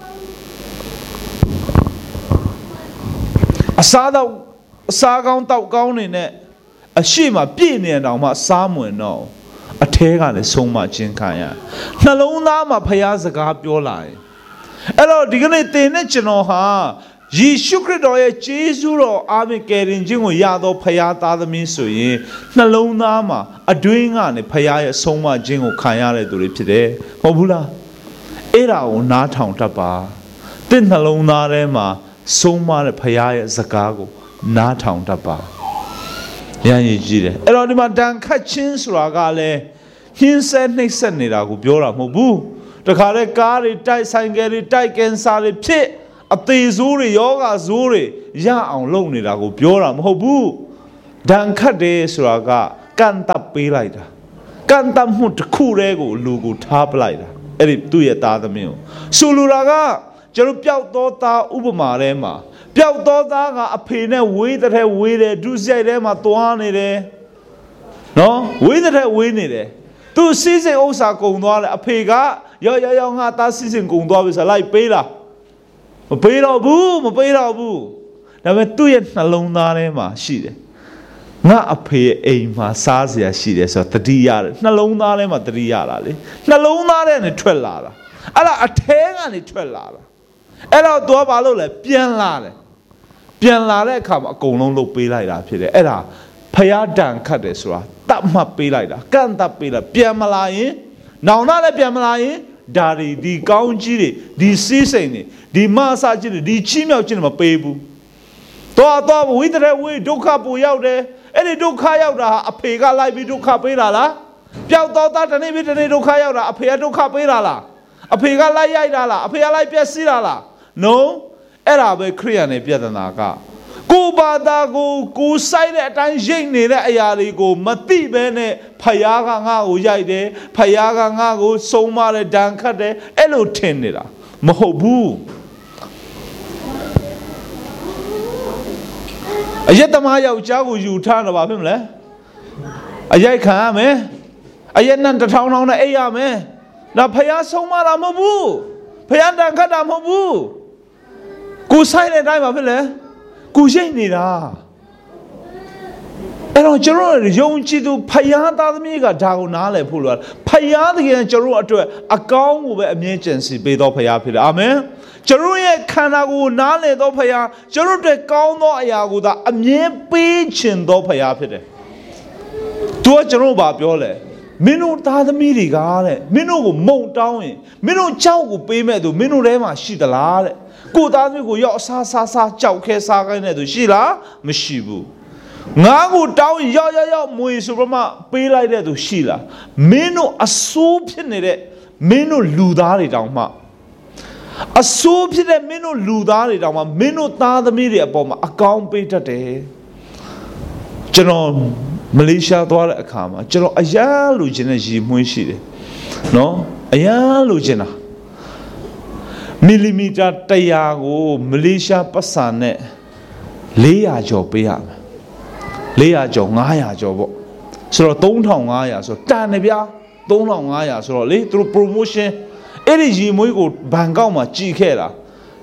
အစားကောင်းတောက်ကောင်းနေတဲ့အရှိမပြည့်နေအောင်မှစားမဝင်တော့အထဲကလည်းဆုံးမခြင်းခံရနှလုံးသားမှာဖျားစကားပြောလာရင်အဲ့တော့ဒီကနေ့သင်နဲ့ကျွန်တော်ဟာယေရှုခရစ်တော်ရဲ့ကျေးဇူးတော်အားဖြင့်ကယ်တင်ခြင်းကိုရသောဖျားသားသမီးဆိုရင်နှလုံးသားမှာအတွင်းကနေဖျားရဲ့ဆုံးမခြင်းကိုခံရတဲ့သူတွေဖြစ်တယ်မဟုတ်ဘူးလားအဲ့ဒါကိုနားထောင်တတ်ပါသင်နှလုံးသားထဲမှာဆုံးမတဲ့ဖျားရဲ့စကားကိုနားထောင်တတ်ပါရန်ရည်ကြီးတယ်အဲ့တော့ဒီမှာတန်ခတ်ချင်းဆိုတာကလည်းဟင်းဆဲနှိမ့်ဆက်နေတာကိုပြောတာမဟုတ်ဘူးတခါတည်းကားတွေတိုက်ဆိုင်ကယ်တွေတိုက်ကင်ဆာတွေဖြစ်အသေးဆိုးတွေယောဂဆိုးတွေရအောင်လုပ်နေတာကိုပြောတာမဟုတ်ဘူးတန်ခတ်တယ်ဆိုတာကကန်တပ်ပေးလိုက်တာကန်တပ်မှုတစ်ခုတည်းကိုလူကိုထားပလိုက်တာအဲ့ဒီသူ့ရဲ့သားသမီးကိုဆိုလိုတာကကျွန်တော်ပျောက်သောသားဥပမာထဲမှာပျောက်သောသားကအဖေနဲ့ဝေးတဲ့ဝေးတယ်ဒုစရိုက်ထဲမှာသွားနေတယ်နော်ဝေးတဲ့ဝေးနေတယ်သူစီးစိမ်ဥစ္စာကုန်သွားတယ်အဖေကရောက်ငါသားစီးစိမ်ကုန်သွားပြီဆိုလိုက်ပေးလားမပေးတော့ဘူးဒါပေမဲ့သူ့ရဲ့နှလုံးသားထဲမှာရှိတယ်ငါအဖေရဲ့အိမ်မှာစားစရာရှိတယ်ဆိုတော့တတိရတယ်နှလုံးသားထဲမှာတတိရတာလေနှလုံးသားထဲကနေထွက်လာတာအဲ့ဒါအထဲကနေထွက်လာတာအဲ့တော့သွားပါလို့လဲပြန်လာတဲ့အခါမှာအကုန်လုံးလုပ်ပေးလိုက်တာဖြစ်တယ်အဲ့ဒါဖျားတန်ခတ်တယ်ဆိုတာတတ်မှတ်ပေးလိုက်တာကန့်တတ်ပေးလိုက်ပြန်မလာရင်နောင်နာလည်းပြန်မလာရင်ဒါတွေဒီကောင်းကြီးတွေဒီစီးစိမ်တွေဒီမဆာကြီးတွေဒီချီးမြှောက်ခြင်းတွေမပေးဘူးတော့ဝိတ္တရဝိဒုက္ခပူရောက်တယ်အဲ့ဒီဒုက္ခရောက်တာအဖေကလိုက်ပြီးဒုက္ခပေးတာလားပျောက်တော့တာတနေ့ပြီးတနေ့ဒုက္ခရောက်တာအဖေကဒုက္ခပေးတာလားအဖေကလိုက်ရိုက်တာလားအဖေကလိုက်ပြက်စီးတာလား no အဲ့ဒါပဲခရိယန်ရဲ့ပြဿနာကကိုဘာသာကိုစိုက်တဲ့အတိုင်းရိတ်နေတဲ့အရာတွေကိုမသိဘဲနဲ့ဖယားကငါ့ကိုရိုက်တယ်ဖယားကငါ့ကိုဆုံးမတယ်ဒဏ်ခတ်တယ်အဲ့လိုထင်နေတာမဟုတ်ဘူးအယက်သမားယောက်ျားကိုယူထားတော့ဘာဖြစ်မလဲအရိုက်ခံရမယ်အယက်နဲ့တစ်ထောင်နဲ့အိပ်ရမယ်ဒါဖယားဆုံးမတာမဟုတ်ဘူးဖယားဒဏ်ခတ်တာမဟုတ်ဘူးကိုဆိုင်တဲ့အတိုင်းဘာဖြစ်လဲကိုရိတ်နေတာအဲ့တော့ကျွန်တော်ယုံကြည်သူဖယားသားသမီးကဒါကိုနားလည်ဖို့လိုတာဖယားတကယ်ကျွန်တော်အတွက်အကောင်းကိုပဲအမြဲကြံစီပေးတော်ဖယားဖြစ်တယ်အာမင်ကျွန်တော်ရဲ့ခန္ဓာကိုယ်နားလည်တော်ဖယားကျွန်တော်အတွက်ကောင်းသောအရာကိုသာအမြဲပေးခြင်းတော်ဖယားဖြစ်တယ်သူကကျွန်တော်ဘာပြောလဲမင်းတို့သားသမီးတွေကတဲ့မင်းတို့ကိုမုံတောင်းရင်မင်းတို့ကြောက်ကိုပေးမဲ့သူမင်းတို့ထဲမှာရှိသလားတဲ့ကိုသားသမီးကိုရောက်စားကြောက်ခဲစားခိုင်းတဲ့သူရှိလားမရှိဘူးငါကိုတောင်းရောက်မွေဆိုပြီးမှပေးလိုက်တဲ့သူရှိလားမင်းတို့အဆိုးဖြစ်နေတဲ့မင်းတို့လူသားတွေတောင်မှအဆိုးဖြစ်တဲ့မင်းတို့လူသားတွေတောင်မှမင်းတို့သားသမီးတွေအပေါ်မှာအကောင်းပေးတတ်တယ်ကျွန်တော်မလေးရှားသွားတဲ့အခါမှာကျွန်တော်အရန်လူချင်းနဲ့ရည်မွှေးရှိတယ်နော်အရန်လူချင်းတာမီလီမီတာ100ကိုမလေးရှားပတ်စံနဲ့400ကျော်ပေးရမယ်400ကျော်500ကျော်ပေါ့ဆိုတော့3500ဆိုတော့တန်တယ်ဗျာ3500ဆိုတော့လေသူတို့ promotion အဲ့ဒီရီမွေးကိုဘန်ကောက်မှာကြည်ခဲ့တာ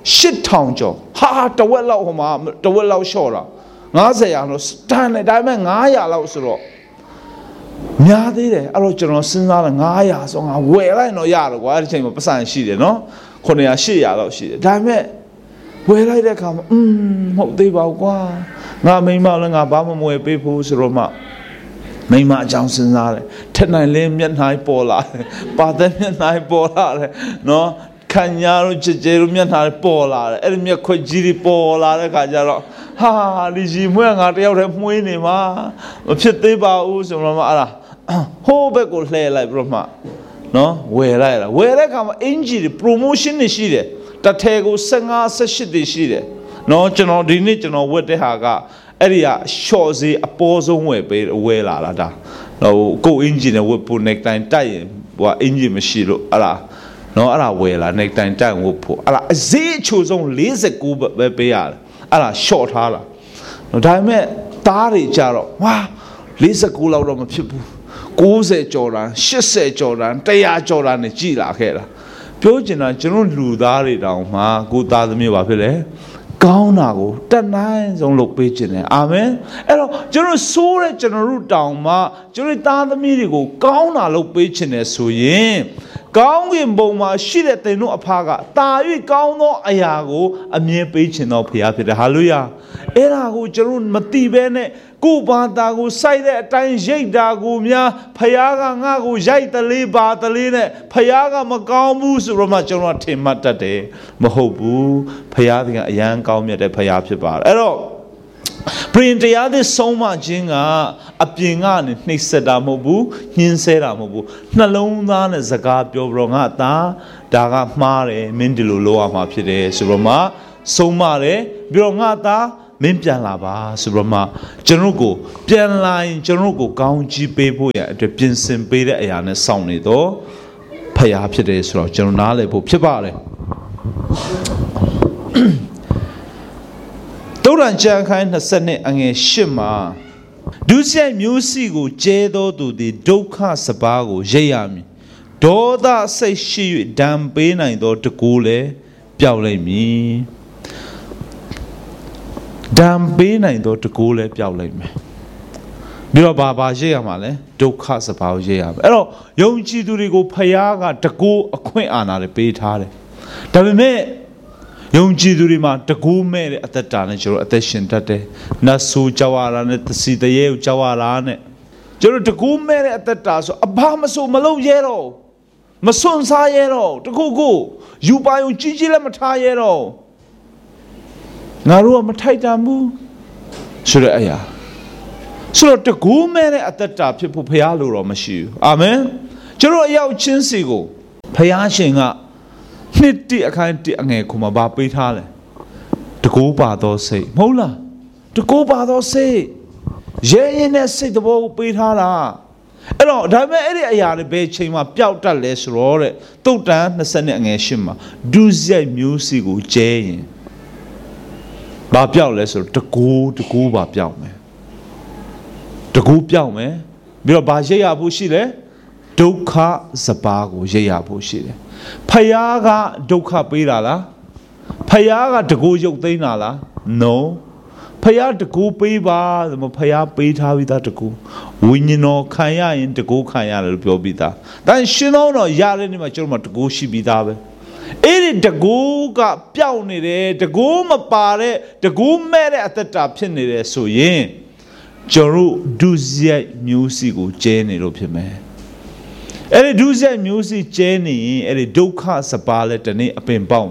8000ကျော်ဟာတဝက်လောက်ဟိုမှာတဝက်လောက်လျှော့တာ90ရာလို့တန်တယ်ဒါပေမဲ့900လောက်ဆိုတော့များသေးတယ်အဲ့တော့ကျွန်တော်စဉ်းစားတယ်900ဆိုငါဝယ်လိုက်တော့ရတော့ကွာအဲ့ဒီချိန်မှာပတ်စံရှိတယ်နော်900 800လောက်ရှိတယ်ဒါပေမဲ့ဝယ်လိုက်တဲ့အခါမှာမဟုတ်သေးပါဘူးကွာငါမိမလည်းငါဘာမှမဝယ်ပေးဘူးဆိုတော့မှမိမအကြောင်းစဉ်းစားတယ်ထက်နိုင်လင်းမျက်နှာပေါ်လာတယ်ပါတဲ့မျက်နှာပေါ်လာတယ်နော်ခံညာတို့ချစ်ကျဲတို့မျက်နှာပေါ်လာတယ်အဲ့ဒီမျက်ခွက်ကြီးတွေပေါ်လာတဲ့ခါကျတော့ဟာဒီကြီးမွေးငါတယောက်တည်းမွေးနေမှာမဖြစ်သေးပါဘူးဆိုတော့မှအဲ့ဒါဟိုးဘက်ကိုလှည့်လိုက်ပြီးတော့မှနော်ဝယ်လိုက်တာဝယ်တဲ့ခါမှာအင်ဂျီတွေ promotion တွေရှိတယ်တစ်ထည်ကို15 18တွေရှိတယ်နော်ကျွန်တော်ဒီနေ့ကျွန်တော်ဝတ်တဲ့ဟာကအဲ့ဒီက short ဈေးအပေါ်ဆုံးဝယ်လာတာဒါဟိုကိုအင်ဂျီနဲ့ဝတ်ဖို့ neck time တိုက်ရင်ဟိုအင်ဂျီမရှိလို့အဲ့ဒါနော်အဲ့ဒါဝယ်လာ neck time တိုက်ဝတ်ဖို့အဲ့ဒါအဈေးအချို့ဆုံး49ပဲပေးရတယ်အဲ့ဒါ short ထားတာဒါပေမဲ့သားတွေကြတော့ဝါ49လောက်တော့မဖြစ်ဘူး90ကျော်တာ80ကျော်တာ100ကျော်တာနဲ့ကြည်လာခဲ့တာပြောချင်တာကျွန်တော်လူသားတွေတောင်မှကိုသားသမီးပါဖြစ်လေကောင်းတာကိုတတ်နိုင်ဆုံးလုပ်ပေးခြင်းတယ်အာမင်အဲ့တော့ကျွန်တော်ဆိုးတဲ့ကျွန်တော်တို့တောင်မှကျွန်တော်သားသမီးတွေကိုကောင်းတာလုပ်ပေးခြင်းတယ်ဆိုရင်ကောင်းကင်ဘုံမှာရှိတဲ့သင်တို့အဖကတာ၍ကောင်းသောအရာကိုအမြဲပေးခြင်းတော်ဖခင်ဖြစ်တယ်ဟာလေလုယာအဲ့ဒါကိုကျွန်တော်မသိဘဲနဲ့ကိုယ်ဘာသာကိုစိုက်တဲ့အတိုင်းရိတ်တာကိုများဖခင်ကငါ့ကိုရိုက်တလေးပါတလေးနဲ့ဖခင်ကမကောင်းဘူးဆိုတော့မှကျွန်တော်ထင်မှတ်တတ်တယ်မဟုတ်ဘူးဖခင်ကအရန်ကောင်းမြတ်တဲ့ဖခင်ဖြစ်ပါတယ်အဲ့တော့ပရင်တရားသစ်ဆုံးမခြင်းကအပြင်ကနေနှိပ်စက်တာမဟုတ်ဘူးညှင်းဆဲတာမဟုတ်ဘူးနှလုံးသားနဲ့စကားပြောပြီးတော့ငါသားဒါကမှားတယ်မင်းဒီလိုလုပ်ရမှာဖြစ်တယ်ဆိုတော့မှဆုံးမတယ်ပြီးတော့ငါသားမင်းပြန်လာပါဆိုတော့မှကျွန်တော်ကိုပြန်လာရင်ကျွန်တော်ကိုကောင်းကြီးပေးဖို့ရအတွက်ပြင်ဆင်ပေးတဲ့အရာနဲ့စောင့်နေတော့ဖခင်ဖြစ်တယ်ဆိုတော့ကျွန်တော်နားလည်ဖို့ဖြစ်ပါတယ်တုတ်တန်ကြံခိုင်း20အငယ်8မှာဒုစရိုက်မျိုးစီကိုကျဲသောသူသည်ဒုက္ခစပါးကိုရိပ်ရမည်ဒေါသစိတ်ရှိ၍ဒဏ်ပေးနိုင်သောတကူလည်းပျောက်လိမ့်မည်ဒဏ်ပေးနိုင်သောတကူလည်းပျောက်လိမ့်မယ်ပြီးတော့ဘာရိပ်ရမှာလဲဒုက္ခစပါးကိုရိပ်ရမယ်အဲ့တော့ယုံကြည်သူတွေကိုဖခင်ကတကူအခွင့်အာဏာတွေပေးထားတယ်ဒါပေမဲ့ယုံကြည်သူတွေမှာတကူမဲ့တဲ့အသက်တာနဲ့ကျွန်တော်အသက်ရှင်တတ်တယ်နတ်ဆိုးကြောက်ရတာနဲ့သစီတရေကိုကြောက်ရတာနဲ့ကျွန်တော်တကူမဲ့တဲ့အသက်တာဆိုအဘာမဆိုမလုပ်ရဲတော့မစွန့်စားရဲတော့တခုခုယူပါယုံကြီးကြီးလည်းမထားရဲတော့ငါတို့ကမထိုက်တန်ဘူးဆိုတဲ့အရာဆိုတော့တကူမဲ့တဲ့အသက်တာဖြစ်ဖို့ဖခင်လိုတော့မရှိဘူးအာမင်ကျွန်တော်အရောက်ချင်းစီကိုဖခင်ရှင်ကနှစ်တိအခန်းတိအငယ်ခုမှာဗာပေးထားတယ်တကူပါသောစိတ်မဟုတ်လားတကူပါသောစိတ်ရဲရင်တဲ့စိတ်သဘောကိုပေးထားတာအဲ့တော့ဒါပေမဲ့အဲ့ဒီအရာတွေဘယ်ချိန်မှာပျောက်တတ်လဲဆိုတော့တဲ့တုတ်တန်20အငယ်8မှာဒုစရိုက်မျိုးစီကိုကျဲရင်ဘာပျောက်လဲဆိုတော့တကူပါပျောက်မယ်တကူပျောက်မယ်ပြီးတော့ဘာရိပ်ရဖို့ရှိလဲဒုက္ခစပါးကိုရိပ်ရဖို့ရှိတယ်ဖယားကဒုက္ခပေးတာလားဖယားကတကူရုပ်သိမ်းတာလား no ဖယားတကူပေးပါဖယားပေးထားပြီးသားတကူဝိညာဉ်တော်ခံရရင်တကူခံရတယ်လို့ပြောပြီးသားဒါရှင်တော်ရတဲ့နေ့မှာကျွန်တော်တကူရှိပြီးသားပဲအဲ့ဒီတကူကပျောက်နေတယ်တကူမပါတဲ့တကူမဲ့တဲ့အသက်တာဖြစ်နေတယ်ဆိုရင်ကျွန်တော်ဒုစရိုက်မျိုးစီကိုကျဲနေလို့ဖြစ်မယ်အဲ့ဒီဒုစရိုက်မျိုးစီကျဲနေရင်အဲ့ဒီဒုက္ခစပါးလဲတနေ့အပင်ပေါက်မယ်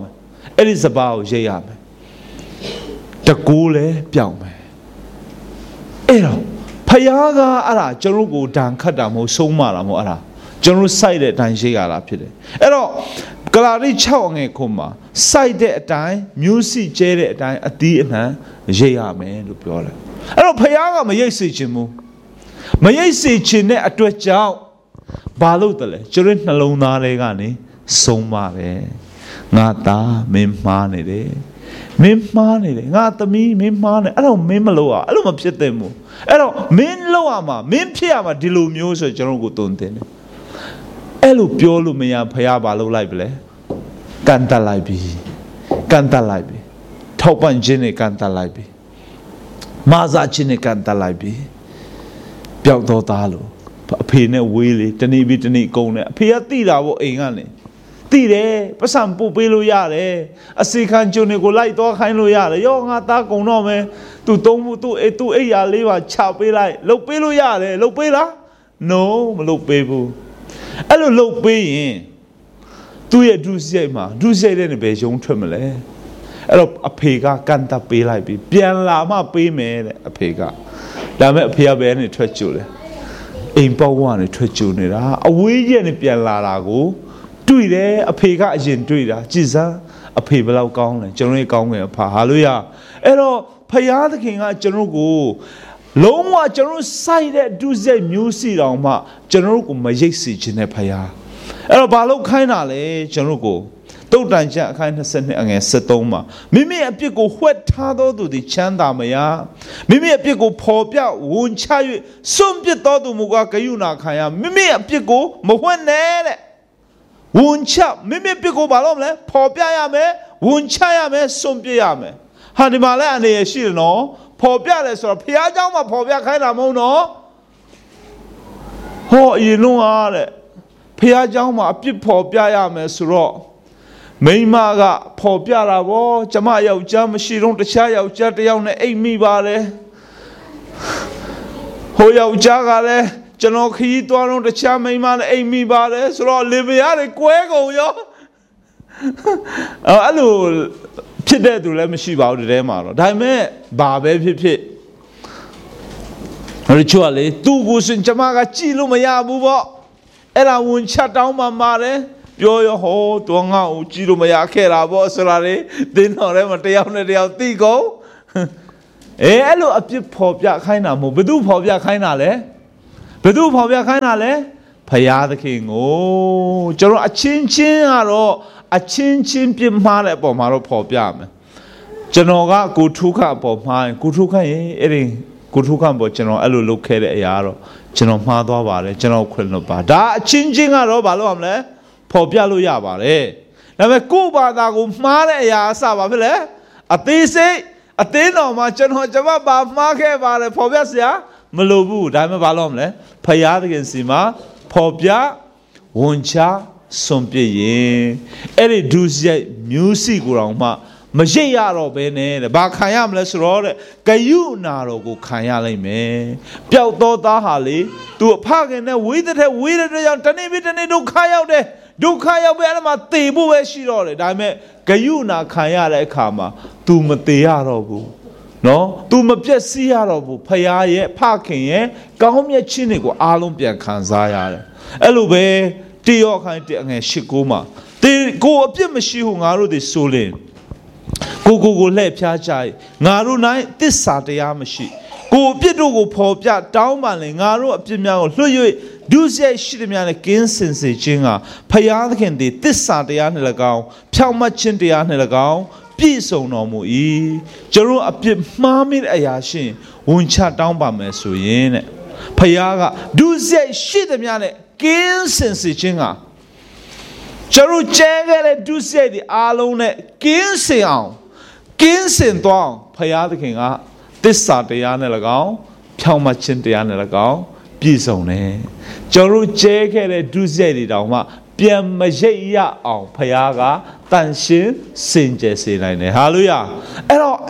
အဲ့ဒီစပါးကိုရိတ်ရမယ်တကူလည်းပြောင်းမယ်အဲ့တော့ဖယားကအဲ့ဒါကျွန်တော်ကိုဒဏ်ခတ်တာမဟုတ်ဆုံးမတာမဟုတ်အဲ့ဒါကျွန်တော်စိုက်တဲ့အတိုင်းရိတ်ရတာဖြစ်တယ်အဲ့တော့ဂလာတိ6ငယ်ခုမှာစိုက်တဲ့အတိုင်းမျိုးစိကျဲတဲ့အတိုင်းအသီးအနှံရိတ်ရမယ်လို့ပြောတယ်အဲ့တော့ဖယားကမရိတ်စေခြင်းဘူးမရိတ်စေခြင်းတဲ့အတွက်ကြောင့်ဘာလို့တလဲကျွန်တော်နှလုံးသားတွေကနေဆုံးပါတယ်ငါသားမင်းမှားနေတယ်မင်းမှားနေတယ်ငါသမီးမင်းမှားနေအဲ့တော့မင်းမလို့အဲ့လိုမဖြစ်သင့်ဘူးအဲ့တော့မင်းလို့ရမှာမင်းဖြစ်ရမှာဒီလိုမျိုးဆိုကျွန်တော်ကိုတုံတင်တယ်အဲ့လိုပြောလို့မရဖယားဘာလုပ်လိုက်ပြီလဲကန်တလိုက်ပြီကန်တလိုက်ပြီထောက်ပံ့ခြင်းနဲ့ကန်တလိုက်ပြီမာစာခြင်းနဲ့ကန်တလိုက်ပြီပျောက်တော့သားလို့အဖေနဲ့ဝေးလေတနေ့ပြီးတနေ့ကုန်တယ်အဖေကတိတာပေါ့အိမ်ကနေတိတယ်ပတ်စံပို့ပေးလို့ရတယ်အစီခံကျွန်းတွေကိုလိုက်တော့ခိုင်းလို့ရတယ်ရောငါသားကုန်တော့မယ်သူသုံးဖို့သူအိယာလေးပါချပေးလိုက်လုတ်ပေးလို့ရတယ်လုတ်ပေးလား no မလုတ်ပေးဘူးအဲ့လိုလုတ်ပေးရင်သူ့ရဲ့ဒုစရိုက်မှာဒုစရိုက်တဲ့နေပဲရုံထွက်မလဲအဲ့တော့အဖေကကန်တပေးလိုက်ပြီးပြန်လာမှပေးမယ်တဲ့အဖေကဒါမဲ့အဖေကဘယ်နဲ့ထွက်ကြိုလဲအိမ်ပေါက်ကနေထွက်ကြိုနေတာအဝေးကြီးနဲ့ပြန်လာတာကိုတွေ့တယ်အဖေကအရင်တွေ့တာကြည်စမ်းအဖေဘယ်လောက်ကောင်းလဲကျွန်တော်ရဲ့ကောင်းငယ်အဖဟာလို့ရအဲ့တော့ဖယားသခင်ကကျွန်တော်ကိုလုံးဝကျွန်တော်စိုက်တဲ့ဒုစရိုက်မျိုးစီတောင်မှကျွန်တော်ကိုမရိတ်စေခြင်းနဲ့ဖယားအဲ့တော့ဘာလို့ခိုင်းတာလဲကျွန်တော်ကိုတုတ်တန်ချအခိုင်း22အငယ်73မှာမိမိအပြစ်ကိုဝှက်ထားသောသူသည်ချမ်းသာမရမိမိအပြစ်ကိုဖော်ပြဝန်ချ၍စွန့်ပစ်သောသူမူကားဂယုဏခံရမိမိအပြစ်ကိုမဝှက်နဲ့တဲ့ဝန်ချမိမိအပြစ်ကိုဘာလို့မလဲဖော်ပြရမယ်ဝန်ချရမယ်စွန့်ပစ်ရမယ်ဟာဒီမှာလည်းအနေရရှိတယ်နော်ဖော်ပြတယ်ဆိုတော့ဖခင်เจ้าမှာဖော်ပြခိုင်းတာမဟုတ်နော်ဟောအရင်လုံးအားတဲ့ဖခင်เจ้าမှာအပြစ်ဖော်ပြရမယ်ဆိုတော့မိမကဖော်ပြတာဗောကျမယောက်ျားမရှိတော့တခြားယောက်ျားတယောက်နဲ့အိမ်မိပါတယ်ဟိုယောက်ျားကလည်းကျွန်တော်ခရီးသွားတော့တခြားမိမနဲ့အိမ်မိပါတယ်ဆိုတော့လေမယားတွေကွဲကုန်ရောအဲ့လိုဖြစ်တဲ့သူလည်းမရှိပါဘူးဒီထဲမှာတော့ဒါပေမဲ့ဘာပဲဖြစ်ဖြစ်ဟိုချို့ကလေသူ့ကိုစင်ကျမကကြည့်လို့မရဘူးဗောအဲ့ဒါဝန်ချတောင်းမှပါတယ်ပြောရဟောတော့ငါ့ကိုကြည့်လို့မရခဲ့တာဗောဆိုတာလေသင်တော်ထဲမှာတယောက်နဲ့တယောက်သိကုန်အဲ့လိုအပြစ်ဖော်ပြခိုင်းတာမဟုတ်ဘယ်သူဖော်ပြခိုင်းတာလဲဘယ်သူဖော်ပြခိုင်းတာလဲဖယားသခင်ကိုကျွန်တော်အချင်းချင်းကတော့အချင်းချင်းပြမှားတဲ့အပေါ်မှာတော့ဖော်ပြမယ်ကျွန်တော်ကကိုထုခအပေါ်မှားရင်ကိုထုခရင်အဲ့ဒီကိုထုခပေါ်ကျွန်တော်အဲ့လိုလုပ်ခဲ့တဲ့အရာတော့ကျွန်တော်မှားသွားပါတယ်ကျွန်တော်ခွင့်လွှတ်ပါဒါအချင်းချင်းကတော့ဘာလို့ရမလဲဖော်ပြလို့ရပါတယ်ဒါပေမဲ့ကိုယ့်ဘာသာကိုမှားတဲ့အရာအစပါဖြစ်လေအသေးစိတ်အသေးတော်မှာကျွန်မပါမှားခဲ့ပါတယ်ဖော်ပြစရာမလိုဘူးဒါပေမဲ့ဘာလို့မလဲဖယားသခင်စီမှာဖော်ပြဝန်ချစွန့်ပစ်ရင်အဲ့ဒီဒုစရိုက်မျိုးစိကိုတောင်မှမရိပ်ရတော့ဘဲနဲ့တဲ့ဘာခံရမလဲဆိုတော့တဲ့ဂယုဏတော်ကိုခံရလိုက်မယ်ပျောက်သောသားဟာလေသူအဖခင်နဲ့ဝေးတဲ့ကြောင့်တနေ့ပြီးတနေ့ဒုက္ခရောက်တယ်ဒုက္ခရောက်ပဲအဲ့ဒါမှသေဖို့ပဲရှိတော့တယ်ဒါပေမဲ့ဂယုဏခံရတဲ့အခါမှာ तू မသေရတော့ဘူးနော် तू မပြည့်စည်ရတော့ဘူးဖယားရဲ့ဖခင်ရဲ့ကောင်းမြတ်ခြင်းတွေကိုအားလုံးပြန်ခံစားရတယ်အဲ့လိုပဲတိယောခိုင်းတဲ့အငယ်8မှာတေကိုအပြစ်မရှိဟုငါတို့သည်ဆိုလင်ကိုလှည့်ဖြားကြ၏ငါတို့၌တစ္ဆာတရားမရှိကိုအပြစ်တို့ကိုဖော်ပြတောင်းပန်လင်ငါတို့အပြစ်များကိုလွှတ်၍ဒုစရိုက်ရှိသည်များနဲ့ကင်းစင်စေခြင်းကဖယားသခင်သည်တစ္ဆာတရားနှင့်၎င်းဖြောင့်မတ်ခြင်းတရားနှင့်၎င်းပြည့်စုံတော်မူ၏ကျွန်တော်အပြစ်မှားမိတဲ့အရာရှင်ဝန်ချတောင်းပန်မယ်ဆိုရင်တဲ့ဖယားကဒုစရိုက်ရှိသည်များနဲ့ကင်းစင်စေခြင်းကကျွန်တော်ကျဲခဲ့တဲ့ဒုစရိုက်ဒီအားလုံးနဲ့ကင်းစင်အောင်ကင်းစင်သွားအောင်ဖယားသခင်ကသစ္စာတရားနဲ့၎င်းဖြောင့်မတ်ခြင်းတရားနဲ့၎င်းပြည့်စုံတယ်ကျွန်တော်ကျဲခဲ့တဲ့ဒုစရိုက်တွေတောင်မှပြန်မရိပ်ရအောင်ဖယားကတန်ရှင်းစင်ကြယ်စေနိုင်တယ်ဟာလေလုယာအဲ့တော့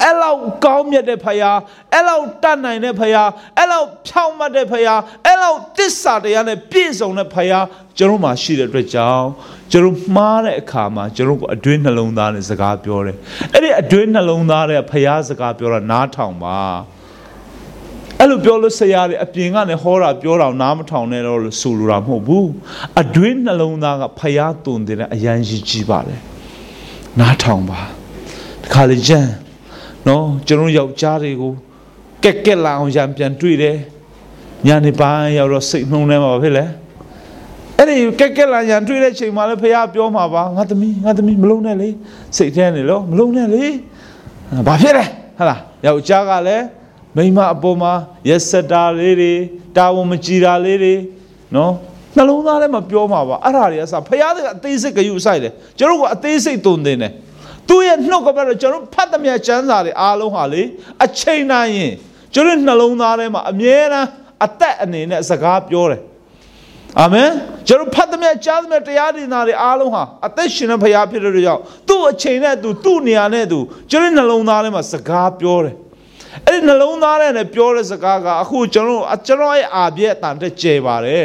အဲ့လောက်ကောင်းမြတ်တဲ့ဖခင်အဲ့လောက်တတ်နိုင်တဲ့ဖခင်အဲ့လောက်ဖြောင့်မတ်တဲ့ဖခင်အဲ့လောက်တစ္ဆာတရားနဲ့ပြည့်စုံတဲ့ဖခင်ကျွန်တော်မှာရှိတဲ့အတွက်ကြောင့်ကျွန်တော်မှားတဲ့အခါမှာကျွန်တော်ကိုအတွင်းနှလုံးသားနဲ့စကားပြောတယ်အဲ့ဒီအတွင်းနှလုံးသားနဲ့ဖခင်စကားပြောတာနားထောင်ပါအဲ့လိုပြောလို့ဆရာတွေအပြင်ကနေဟောတာပြောတာနားမထောင်နဲ့တော့ဆိုလိုတာမဟုတ်ဘူးအတွင်းနှလုံးသားကဖခင်တုန်တဲ့အရန်ကြီးပါတယ်နားထောင်ပါတခါလေကျန်နော်ကျွန်တော်ယောက်ျားတွေကိုကက်လာအောင်ရံပြန်တွေ့တယ်ညနေပိုင်းရောက်တော့စိတ်နှုံးထဲမှာဖြစ်လေအဲ့ဒီကက်လာရံတွေ့တဲ့ချိန်မှာလည်းဖခင်ပြောမှာပါငါသမီးမလုံးနဲ့လေစိတ်ထဲနေလို့မလုံးနဲ့လေဘာဖြစ်လဲဟလားယောက်ျားကလည်းမိမအပေါ်မှာရက်စက်တာလေးတွေတာဝန်မကြည်တာလေးတွေနော်နှလုံးသားထဲမှာပြောမှာပါအဲ့ဒါတွေအစားဖခင်ကအသေးစိတ်ကြယူဆိုင်တယ်ကျွန်တော်ကအသေးစိတ်တုံတင်တယ်သူ့ရဲ့နှုတ်ကပတ်တော့ကျွန်တော်ဖတ်သမျှကျမ်းစာတွေအားလုံးဟာလေအချိန်တိုင်းရင်ကျွန်တော်နှလုံးသားထဲမှာအမြဲတမ်းအသက်အနေနဲ့စကားပြောတယ်အာမင်ကျွန်တော်ဖတ်သမျှကြားသမျှတရားဒေသနာတွေအားလုံးဟာအသက်ရှင်တဲ့ဖခင်ဖြစ်တဲ့အတွက်ကြောင့်သူ့အချိန်နဲ့သူ့နေရာနဲ့ကျွန်တော်နှလုံးသားထဲမှာစကားပြောတယ်အဲ့ဒီနှလုံးသားထဲနဲ့ပြောတဲ့စကားကအခုကျွန်တော်ရဲ့အာပြည့်အတန်တက်ကျယ်ပါတယ်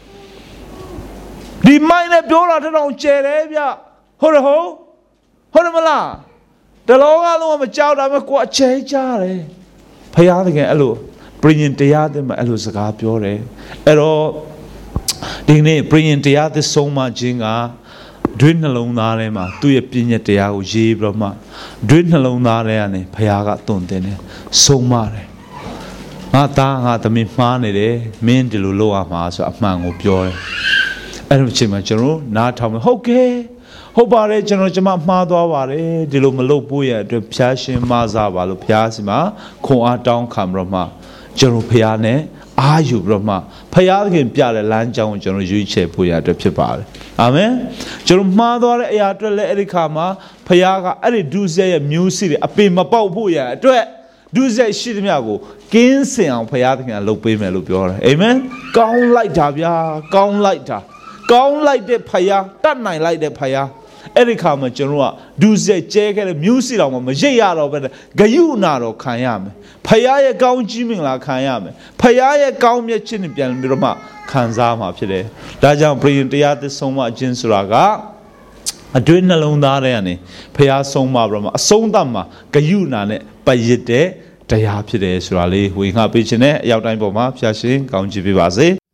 ဒီမိုင်းနဲ့ပြောတာတောင်ကျယ်တယ်ဗျဟုတ်တယ်မလားတလောကလုံးမကြောက်တာမဲ့ကိုယ်အကျယ်ကြားတယ်ဖခင်တကယ်အဲ့လိုပြင်ရင်တရားတဲ့မှာအဲ့လိုစကားပြောတယ်အဲ့တော့ဒီနေ့ပြင်တရားသစ်ဆုံးမခြင်းကဒွိနှလုံးသားထဲမှာသူ့ရဲ့ပြည့်ညက်တရားကိုရေးပြီးတော့မှဒွိနှလုံးသားထဲကနေဘုရားကသွန်သင်တယ်ဆုံးမတယ်ငါသားငါသမီးမှားနေတယ်မင်းဒီလိုလုပ်ရမှာဆိုအမှန်ကိုပြောတယ်အဲ့လိုချိန်မှာကျွန်တော်နားထောင်မယ်ဟုတ်ကဲ့ဟုတ်ပါတယ်ကျွန်မမှားသွားပါတယ်ဒီလိုမလုပ်ဖို့ရအတွက်ဖျားရှင်မစားပါလို့ဖျားစီမှာခွန်အားတောင်းခံပြီးတော့မှကျွန်တော်ဖျားနဲ့အားယူပြီးတော့မှဖျားခင်ပြတဲ့လမ်းကြောင်းကိုကျွန်တော်ရွေးချယ်ဖို့ရအတွက်ဖြစ်ပါတယ်အာမင်ကျွန်တော်မှားသွားတဲ့အရာအတွက်လည်းအဲ့ဒီခါမှာဖျားကအဲ့ဒီဒုစရိုက်ရဲ့မျိုးစေ့တွေအပင်မပေါက်ဖို့ရအတွက်ဒုစရိုက်ရှိသမျှကိုကင်းစင်အောင်ဖျားခင်ကလုပ်ပေးမယ်လို့ပြောတယ်အာမင်ကောင်းလိုက်တာဗျာကောင်းလိုက်တဲ့ဖျားတတ်နိုင်လိုက်တဲ့ဖျားအဲ့ဒီခါမှာကျွန်တော်ကဒုစရိုက်ကျဲခဲ့တဲ့မျိုးစေ့တော်မှာမရိပ်ရတော့ပဲဂယုနာတော်ခံရမယ်ဖခင်ရဲ့ကောင်းကြီးမင်္ဂလာခံရမယ်ဖခင်ရဲ့ကောင်းမြတ်ခြင်းနဲ့ပြန်ပြီးတော့မှခံစားမှာဖြစ်တယ်ဒါကြောင့်ပြင်တရားသစ်ဆုံးမခြင်းဆိုတာကအတွင်းနှလုံးသားထဲကနေဖခင်ဆုံးမပြီးတော့မှအဆုံးသတ်မှာဂယုနာနဲ့ပရစ်တဲ့တရားဖြစ်တယ်ဆိုတာလေးဝေငှပေးခြင်းနဲ့အရောက်တိုင်းပေါ်မှာဖျားရှင်ကောင်းချီးပေးပါစေ